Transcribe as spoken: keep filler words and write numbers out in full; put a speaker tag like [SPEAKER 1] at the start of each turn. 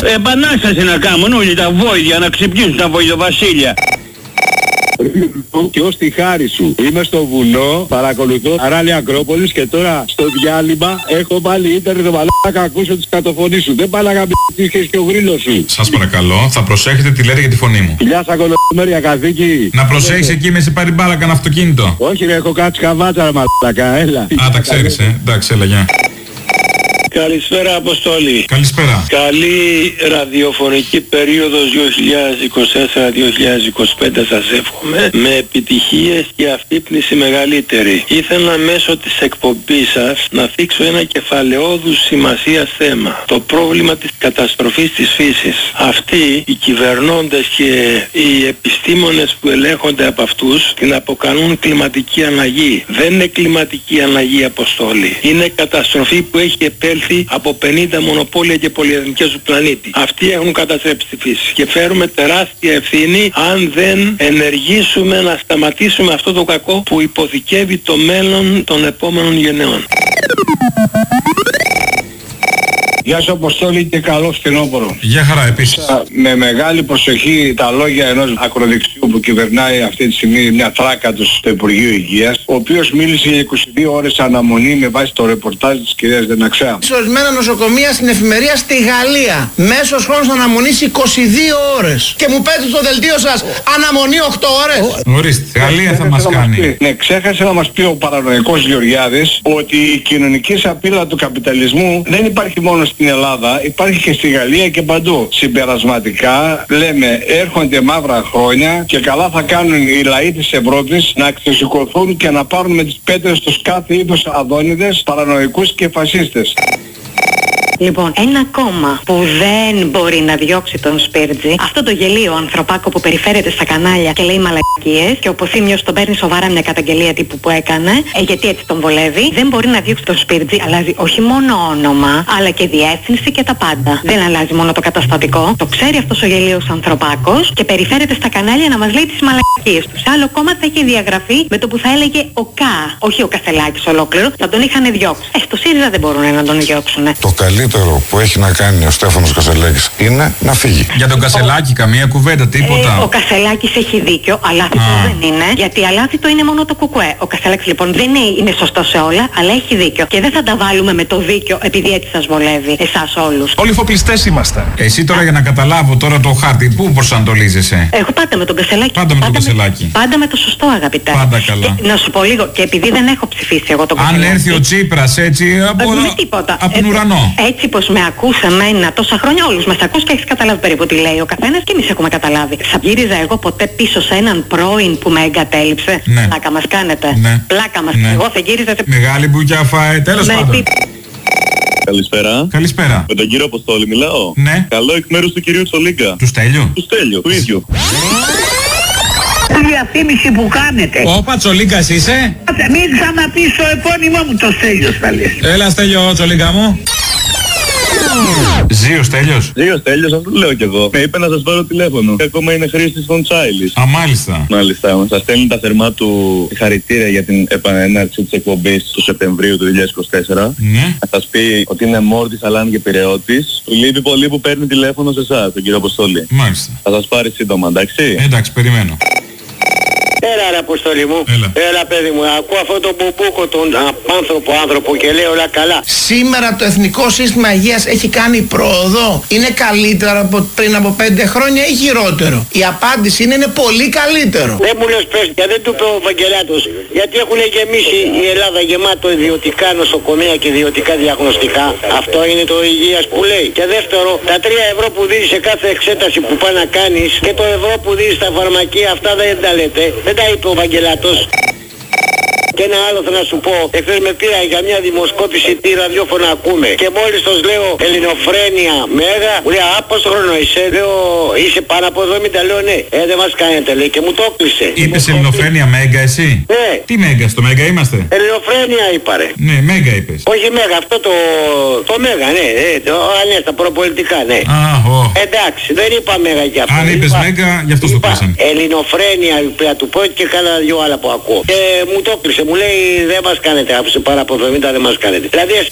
[SPEAKER 1] επανάσταση να κάνουν όλοι τα βόηδια, να ξυπνήσουν τα βοηδοβασίλια.
[SPEAKER 2] Και ως τη χάρη σου είμαι στο βουνό, παρακολουθώ Αράλη Ακρόπολης και τώρα στο διάλειμμα έχω πάλι ίντερνετ το μαλάκα, ακούσω τις κατοφωνίες σου. Δεν πάει να γαμπήσεις και ο γρίλος σου.
[SPEAKER 3] Σας παρακαλώ, θα προσέχετε τι λέτε για τη φωνή μου.
[SPEAKER 2] Φιλιά σαν κολομέρια καθήκη.
[SPEAKER 3] Να προσέχεις εκεί με σε πάρει μπάλακα ένα αυτοκίνητο.
[SPEAKER 2] Όχι ρε, έχω κάτσει καβάτσα μαλάκα, έλα.
[SPEAKER 3] Α, τα ξέρεις, ε. Εντάξει, έλα, γεια.
[SPEAKER 1] Καλησπέρα Αποστόλη.
[SPEAKER 3] Καλησπέρα.
[SPEAKER 1] Καλή ραδιοφωνική περίοδος δύο χιλιάδες είκοσι τέσσερα δύο χιλιάδες είκοσι πέντε σας εύχομαι, με επιτυχίες και αφύπνιση μεγαλύτερη. Ήθελα μέσω της εκπομπής σας να θίξω ένα κεφαλαιόδους σημασίας θέμα. Το πρόβλημα της καταστροφής της φύσης. Αυτοί οι κυβερνώντες και οι επιστήμονες που ελέγχονται από αυτούς την αποκαλούν κλιματική αλλαγή. Δεν είναι κλιματική αλλαγή, Αποστόλη. Είναι καταστροφή που έχει επέλθει από πενήντα μονοπόλια και πολυεθνικές του πλανήτη. Αυτοί έχουν καταστρέψει τη φύση και φέρουμε τεράστια ευθύνη αν δεν ενεργήσουμε να σταματήσουμε αυτό το κακό που υποθηκεύει το μέλλον των επόμενων γενναιών.
[SPEAKER 2] Γεια σου Αποστόλη και καλό φθινόπωρο.
[SPEAKER 3] Γεια χαρά επίσης.
[SPEAKER 2] Με μεγάλη προσοχή τα λόγια ενός ακροδεξιού που κυβερνάει αυτή τη στιγμή μια θράκα του στο Υπουργείο Υγείας, ο οποίος μίλησε για είκοσι δύο ώρες αναμονή με βάση το ρεπορτάζ της κυρίας Δεναξέα.
[SPEAKER 4] Σε ορισμένα νοσοκομεία στην εφημερία στη Γαλλία, μέσος χρόνος αναμονής είκοσι δύο ώρες. Και μου πέτει στο δελτίο σας αναμονή οκτώ ώρες.
[SPEAKER 3] Ορίστε, Γαλλία θα μας κάνει.
[SPEAKER 2] Ναι, ξέχασε να μας πει ο παρανοϊκός Γεωργιάδης ότι η κοινωνική σαπίλα του καπιταλισμού δεν υπάρχει μόνο στην Ελλάδα, υπάρχει και στη Γαλλία και παντού. Συμπερασματικά λέμε έρχονται μαύρα χρόνια και καλά θα κάνουν οι λαοί της Ευρώπης να ξεσηκωθούν και να πάρουν με τις πέτρες τους κάθε είδους αδόνιδες, παρανοϊκούς και φασίστες.
[SPEAKER 5] Λοιπόν, ένα κόμμα που δεν μπορεί να διώξει τον Σπίρτζη, αυτό το γελίο ανθρωπάκο που περιφέρεται στα κανάλια και λέει μαλακίες και ο Ποθήμιος τον παίρνει σοβαρά μια καταγγελία τύπου που έκανε, ε, γιατί έτσι τον βολεύει, δεν μπορεί να διώξει τον Σπίρτζη, αλλάζει όχι μόνο όνομα, αλλά και διεύθυνση και τα πάντα. Δεν αλλάζει μόνο το καταστατικό, το ξέρει αυτός ο γελίος ανθρωπάκος και περιφέρεται στα κανάλια να μας λέει τις μαλακίες του. Σε άλλο κόμμα θα είχε διαγραφεί με το που θα έλεγε ο Κα, όχι ο Κασελάκης ολόκληρο, θα τον είχαν διώξει. Ε, στο ΣΥΡΙΖΑ δεν μπορούν να τον διώξουν.
[SPEAKER 6] Το καλύτερο που έχει να κάνει ο Στέφανος Κασελάκης είναι να φύγει.
[SPEAKER 3] Για τον Κασελάκη καμία κουβέντα, τίποτα.
[SPEAKER 5] Ε, ο Κασελάκης έχει δίκιο, αλάθητο δεν είναι, γιατί αλάθητο είναι μόνο το κουκουέ. Ο Κασελάκης λοιπόν δεν είναι, είναι σωστό σε όλα, αλλά έχει δίκιο. Και δεν θα τα βάλουμε με το δίκιο επειδή έτσι σας βολεύει, εσάς όλους.
[SPEAKER 7] Όλοι φοπλιστές είμαστε.
[SPEAKER 3] Εσύ τώρα για να καταλάβω τώρα το χάρτη, πού προσανατολίζεσαι?
[SPEAKER 5] Εγώ πάντα με τον Κασελάκη.
[SPEAKER 3] Πάντα με τον Κασελάκη.
[SPEAKER 5] Με, πάντα με το σωστό, αγαπητέ.
[SPEAKER 3] Πάντα καλά.
[SPEAKER 5] Και, να σου πω λίγο, και επειδή δεν έχω ψηφίσει εγώ τον Κασελάκη.
[SPEAKER 3] Αν έρθει ο Τσίπρας έτσι από, από τον ουρανό.
[SPEAKER 5] Έτσι πως με ακούς εμένα τόσα χρόνια, όλους μας ακούς και έχεις καταλάβει περίπου τι λέει ο καθένας και εμείς έχουμε καταλάβει. Θα γύριζα εγώ ποτέ πίσω σε έναν πρώην που με εγκατέλειψε?
[SPEAKER 3] Ναι.
[SPEAKER 5] Πλάκα μας κάνετε.
[SPEAKER 3] Ναι.
[SPEAKER 5] Πλάκα μας.
[SPEAKER 3] Ναι.
[SPEAKER 5] Εγώ θα γύριζα σε...
[SPEAKER 3] Μεγάλη μπουκιά φάε, τέλος
[SPEAKER 5] με
[SPEAKER 3] πάντων.
[SPEAKER 5] τι...
[SPEAKER 8] Καλησπέρα.
[SPEAKER 3] Καλησπέρα.
[SPEAKER 8] Με τον κύριο Αποστόλη μιλάω.
[SPEAKER 3] Ναι.
[SPEAKER 8] Καλό εκ μέρους του κυρίου Τσολίγκα.
[SPEAKER 3] Του Στέλιου.
[SPEAKER 8] Του Στέλιου, του ίδιου.
[SPEAKER 9] Τη διαφήμιση που κάνετε.
[SPEAKER 3] Όπα, Τσολίγκας είσαι?
[SPEAKER 9] Μην ξαναπείς το επώνυμό μου, το Στέλιος θα λες.
[SPEAKER 3] Έλα Στέλιο, Τσολίγκα μου. Ζει ο Στέλιος.
[SPEAKER 8] Ζει ο Στέλιος, αυτό λέω κι εγώ. Με είπε να σας πάρω τηλέφωνο. Και ακόμα είναι χρήστης των Τσάιλις.
[SPEAKER 3] Α, μάλιστα.
[SPEAKER 8] Μάλιστα. Σας στέλνει τα θερμά του συγχαρητήρια για την επανέναρξη της εκπομπής του Σεπτεμβρίου του δύο χιλιάδες είκοσι τέσσερα.
[SPEAKER 3] Ναι.
[SPEAKER 8] Να σας πει ότι είναι μόρτης, αλάνη και πειραιώτης. Του λείπει πολύ που παίρνει τηλέφωνο σε εσάς, τον κύριο Αποστόλη.
[SPEAKER 3] Μάλιστα.
[SPEAKER 8] Θα σας πάρει σύντομα, εντάξει.
[SPEAKER 3] Ε, εντάξει, περιμένω.
[SPEAKER 1] Έλα ρε Αποστόλη μου.
[SPEAKER 3] Έλα.
[SPEAKER 1] Έλα παιδί μου, ακούω αυτό το μπουμπούκο τον άνθρωπο άνθρωπο και λέει όλα καλά.
[SPEAKER 4] Σήμερα το Εθνικό Σύστημα Υγείας έχει κάνει πρόοδο. Είναι καλύτερο από πριν από πέντε χρόνια ή χειρότερο? Η απάντηση είναι, είναι πολύ καλύτερο.
[SPEAKER 1] Δεν μου λες πες, γιατί δεν του είπε ο Βαγγελάτος, γιατί έχουν γεμίσει η Ελλάδα γεμάτο ιδιωτικά νοσοκομεία και ιδιωτικά διαγνωστικά. Αυτό είναι το υγείας που λέει. Και δεύτερο, τα τρία ευρώ που δίνεις σε κάθε εξέταση που πάει να κάνεις και το ευρώ που δίνεις στα φαρμακεία, αυτά δεν τα λέτε. Δεν τα είπε ο Βαγγελάτος. Και ένα άλλο θέλω να σου πω, εχθές με πήρα για μια δημοσκόπηση τι ραδιόφωνο ακούμε. Και μόλις τους λέω Ελληνοφρένεια Μέγα, μου λέει α, πόσο χρόνο είσαι? Λέω είσαι πάνω από εβδομήντα, λέω ναι. Ε, δεν μας κάνετε λέει και μου το έκλεισε.
[SPEAKER 3] Είπες Ελληνοφρένεια Μέγα εσύ?
[SPEAKER 1] Ναι.
[SPEAKER 3] Τι Μέγα, στο Μέγα είμαστε?
[SPEAKER 1] Ελληνοφρένεια είπα ρε.
[SPEAKER 3] Ναι, Μέγα είπες.
[SPEAKER 1] Όχι Μέγα, αυτό το, το Μέγα, ναι, ε, το, α, ναι, στα προπολιτικά, ναι.
[SPEAKER 3] Α, ο.
[SPEAKER 1] Εντάξει, δεν είπα Μέγα για αυτό.
[SPEAKER 3] Αν είπες
[SPEAKER 1] είπα,
[SPEAKER 3] Μέγα, γι' αυτό το κλείσαμε.
[SPEAKER 1] Ελληνοφρένεια είπα του πω και κάνα δυο άλλα που ακούω. Και μου το έκλεισε. Μου λέει δεν μας κάνετε, άφησε πάρα από εβδομήντα δεν μας κάνετε. Δηλαδή